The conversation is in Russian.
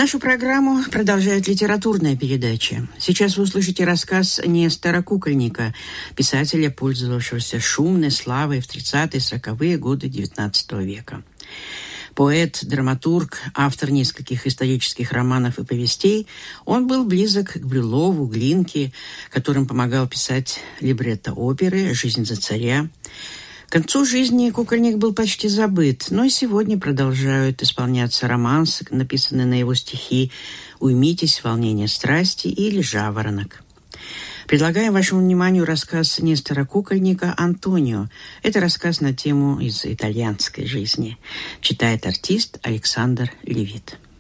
Нашу программу продолжает литературная передача. Сейчас вы услышите рассказ Нестора Кукольника, писателя, пользовавшегося шумной славой в 30-40-е годы XIX века. Поэт, драматург, автор нескольких исторических романов и повестей, он был близок к Брюлову, Глинке, которым помогал писать либретто оперы «Жизнь за царя». К концу жизни Кукольник был почти забыт, но и сегодня продолжают исполняться романсы, написанные на его стихи «Уймитесь, волнение страсти» или «Жаворонок». Предлагаем вашему вниманию рассказ Нестора Кукольника «Антонио». Это рассказ на тему из итальянской жизни. Читает артист Александр Левит.